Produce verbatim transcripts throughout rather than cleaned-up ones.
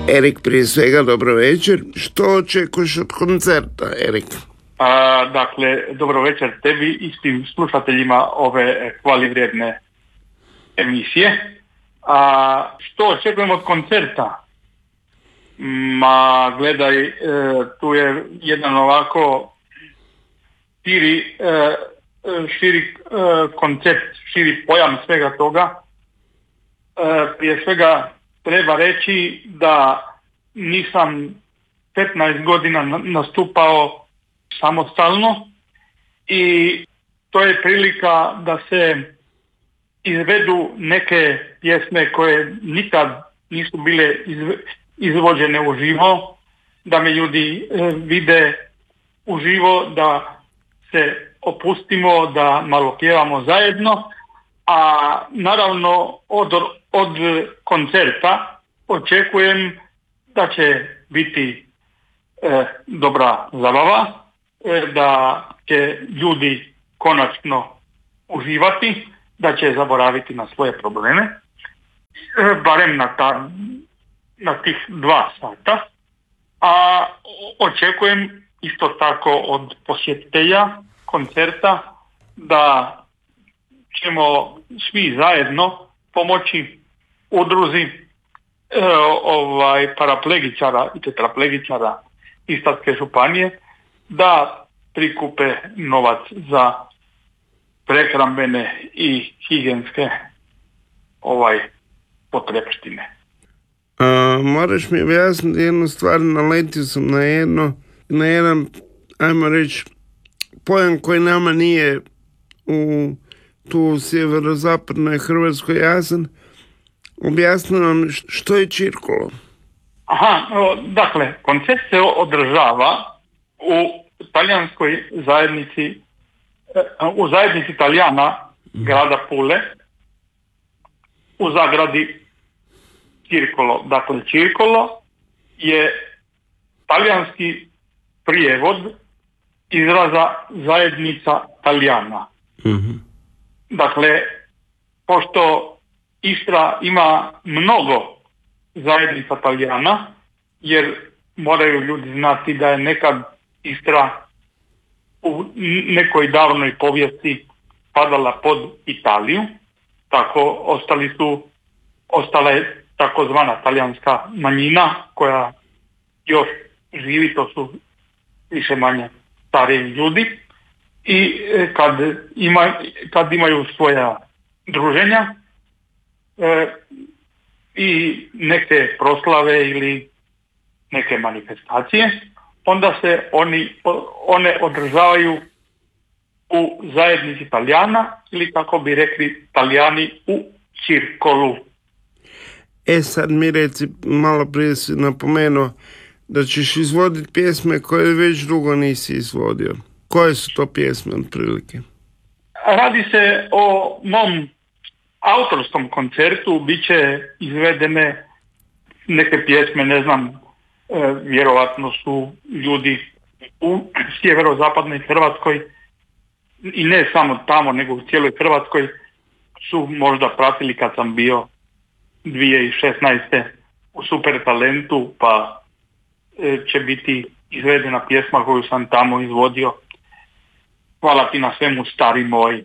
Erik, prije svega dobro večer. Što očekuješ od koncerta, Erik? A, dakle, dobro večer tebi i svim slušateljima ove hvalivrijedne emisije. A što očekujem od koncerta? Ma, gledaj, e, tu je jedan ovako širi, e, širi e, koncept, širi pojam svega toga. E, prije svega treba reći da nisam petnaest godina nastupao samostalno i to je prilika da se izvedu neke pjesme koje nikad nisu bile izvođene uživo, da me ljudi vide uživo, da se opustimo, da malo pjevamo zajedno, a naravno od, od koncerta očekujem da će biti e, dobra zabava, e, da će ljudi konačno uživati, da će zaboraviti na svoje probleme, e, barem na, ta, na tih dva sata, a očekujem isto tako od posjetitelja koncerta da ćemo svi zajedno pomoći udruzi e, ovaj, paraplegičara i tetraplegičara Istarske županije da prikupe novac za prehrambene i higijenske ovaj, potrepštine. A, moraš mi objasniti jednu stvar, naletio sam na jedno, na jedan, ajmo reći, pojam koji nama nije u tu u sjeverozapadnoj Hrvatskoj jasan. Objasni nam što je cirkolo. Aha, dakle, koncert se održava u talijanskoj zajednici, u zajednici Italijana grada Pule, u zagradi cirkolo. Dakle, cirkolo je talijanski prijevod izraza zajednica Talijana. Mm-hmm. Dakle, pošto Istra ima mnogo zajednica Talijana, jer moraju ljudi znati da je nekad Istra u nekoj davnoj povijesti padala pod Italiju, tako ostali su, ostala je takozvana talijanska manjina koja još živi, to su više manje stariji ljudi. I kad, ima, kad imaju svoja druženja e, i neke proslave ili neke manifestacije, onda se oni, one održavaju u zajednici Talijana ili kako bi rekli Talijani u cirkolu. E sad mi reci, malo prije si napomenuo da ćeš izvoditi pjesme koje već dugo nisi izvodio. Koje su to pjesme otprilike? Radi se o mom autorskom koncertu, bit će izvedene neke pjesme, ne znam, e, vjerovatno su ljudi u sjeverozapadnoj Hrvatskoj i ne samo tamo, nego u cijeloj Hrvatskoj su možda pratili kad sam bio dvije tisuće šesnaeste u Super Talentu, pa e, će biti izvedena pjesma koju sam tamo izvodio. Hvala ti na svemu, stari moj.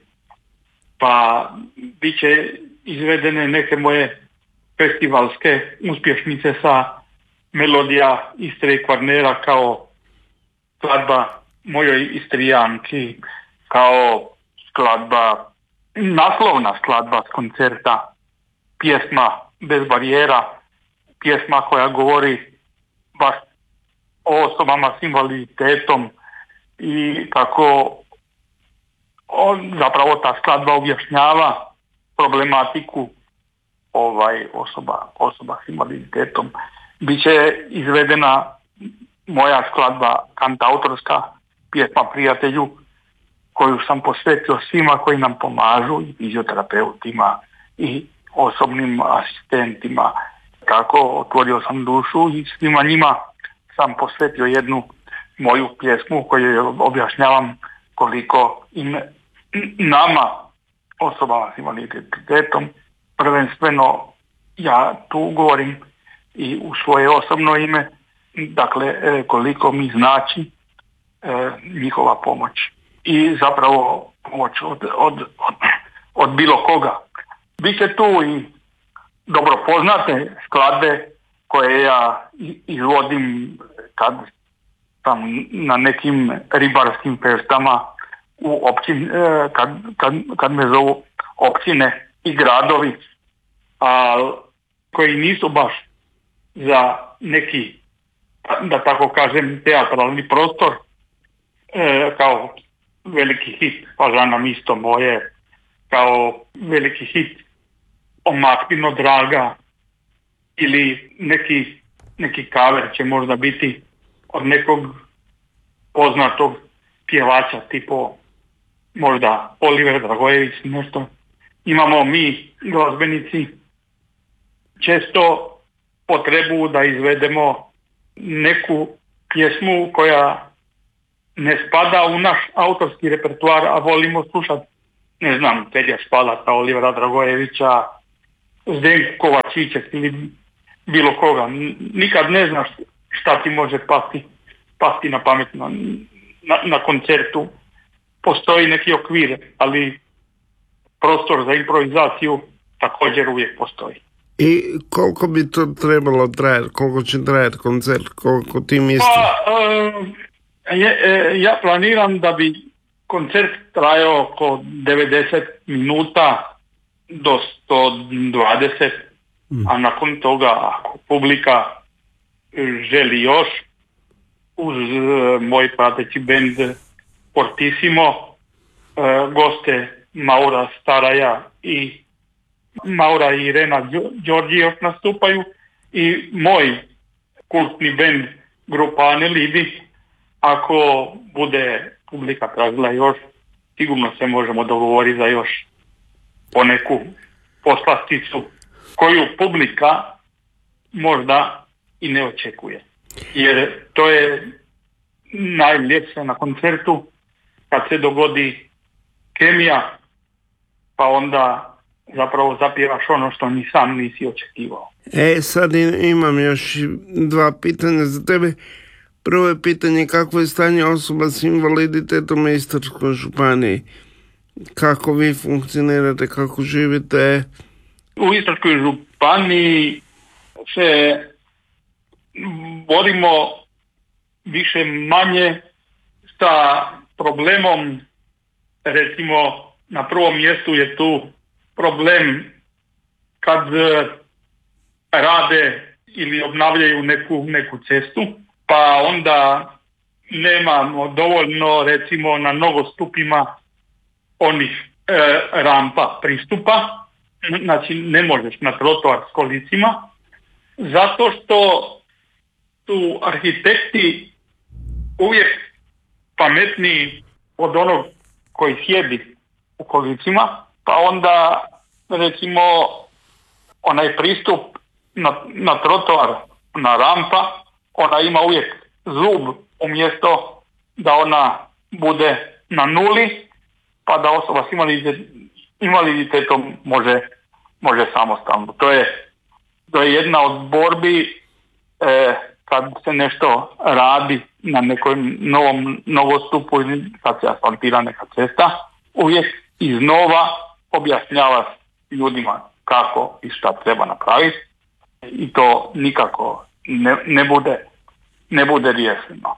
Pa bit će izvedene neke moje festivalske uspješnice sa melodija Istre i Kvarnera, kao skladba Mojoj Istrijanki, kao skladba, naslovna skladba s koncerta, pjesma Bez barijera, pjesma koja govori baš o osobama s invaliditetom i kako on, zapravo ta skladba objašnjava problematiku ovaj osoba, osoba s invaliditetom. Biće izvedena moja skladba kantautorska, pjesma Prijatelju, koju sam posvetio svima koji nam pomažu, i fizioterapeutima i osobnim asistentima. Tako otvorio sam dušu i svima njima sam posvetio jednu moju pjesmu koju objašnjavam koliko im, nama, osobama s invaliditetom, prvenstveno ja tu govorim i u svoje osobno ime, dakle e, koliko mi znači e, njihova pomoć i zapravo pomoć od, od, od, od bilo koga. Biće tu i dobro poznate skladbe koje ja izvodim kad sam na nekim ribarskim festama u općin, kad, kad, kad me zovu općine i gradovi, a koji nisu baš za neki, da tako kažem, teatralni prostor, e, kao veliki hit Pa ža nam isto moje, kao veliki hit Omaknino draga, ili neki, neki kaver će možda biti od nekog poznatog pjevača, tipo možda Oliver Dragojević, nešto. Imamo mi, glazbenici, često potrebu da izvedemo neku pjesmu koja ne spada u naš autorski repertoar, a volimo slušati, ne znam, Telja Špalata, Olivera Dragojevića, Zdenko Kovačićek ili bilo koga. Nikad ne znaš šta ti može pasti, pasti na pamet na, na, na koncertu. Postoji neki okvir, ali prostor za improvizaciju također uvijek postoji. I koliko bi to trebalo trajati? Koliko će trajati koncert? Koliko ti misliš? Pa, e, je, e, ja planiram da bi koncert trajao oko devedeset minuta do sto dvadeset, mm. a nakon toga ako publika želi još, uz moj prateći bend Fortissimo, e, goste Maura Staraja i Maura i Irena Đorđijos nastupaju i moj kultni bend grupa Anelidi. Ako bude publika tražila još, sigurno se možemo dogovoriti za još poneku poslasticu koju publika možda i ne očekuje. Jer to je najljepše na koncertu kad se dogodi kemija, pa onda zapravo zapjevaš ono što ni sam nisi očekivao. E, sad imam još dva pitanja za tebe. Prvo je pitanje kako je stanje osoba s invaliditetom u Istarskoj županiji. Kako vi funkcionirate, kako živite? U Istarskoj županiji se borimo više manje sa problemom, recimo na prvom mjestu je tu problem kad rade ili obnavljaju neku, neku cestu, pa onda nemamo dovoljno, recimo na nogostupima onih e, rampa pristupa, znači ne možeš na trotoar s kolicima, zato što su arhitekti uvijek pametniji od onog koji sjedi u kolicima, pa onda recimo onaj pristup na, na trotoar, na rampa, ona ima uvijek zub umjesto da ona bude na nuli, pa da osoba s invaliditetom može, može samostalno. To je, to je jedna od borbi e, kad se nešto radi na nekom novom nogostupu ili kad se asfaltira neka cesta, uvijek iznova objašnjava ljudima kako i šta treba napraviti i to nikako ne, ne bude ne bude riješeno.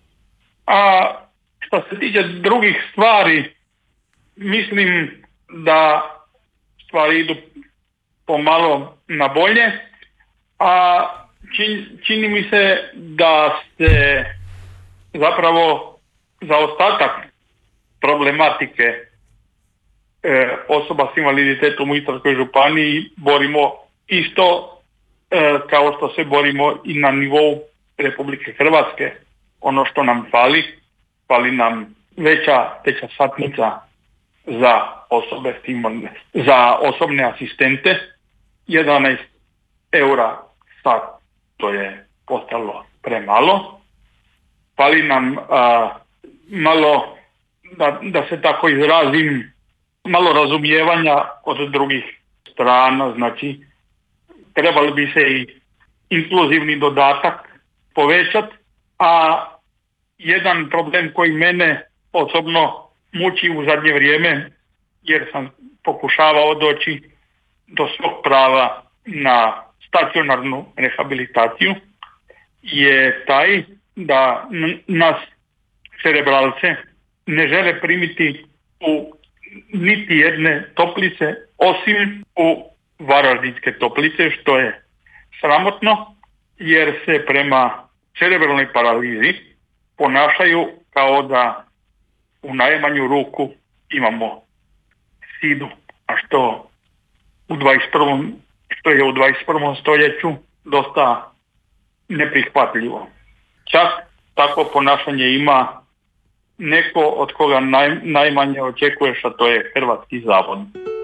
A što se tiče drugih stvari, mislim da stvari idu pomalo na bolje, a čini, čini mi se da se zapravo zaostatak problematike e, osoba s invaliditetom u Istarskoj županiji borimo isto e, kao što se borimo i na nivou Republike Hrvatske. Ono što nam fali, fali nam veća teča satnica za osobe za osobne asistente, jedanaest eura sat, to je postalo premalo. Fali nam a, malo, da, da se tako izrazim, malo razumijevanja od drugih strana, znači trebali bi se i inkluzivni dodatak povećati, a jedan problem koji mene osobno muči u zadnje vrijeme, jer sam pokušavao doći do svog prava na stacionarnu rehabilitaciju, je taj da n- nas cerebralce ne žele primiti u niti jedne toplice osim u Varaždinske toplice, što je sramotno jer se prema cerebralnoj paralizi ponašaju kao da u najmanju ruku imamo sidu, a što u dvadeset prvom što je u dvadeset prvom stoljeću dosta neprihvatljivo. Čak takvo ponašanje ima neko od koga naj, najmanje očekuješ, a to je Hrvatski zavod.